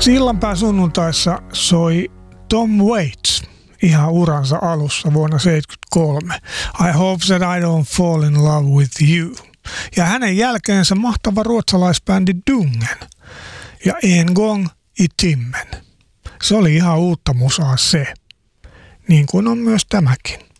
Sillanpää sunnuntaissa soi Tom Waits ihan uransa alussa vuonna 1973. I hope that I don't fall in love with you. Ja hänen jälkeensä mahtava ruotsalaisbändi Dungen ja En gång i timmen. Se oli ihan uutta musaa se, niin kuin on myös tämäkin.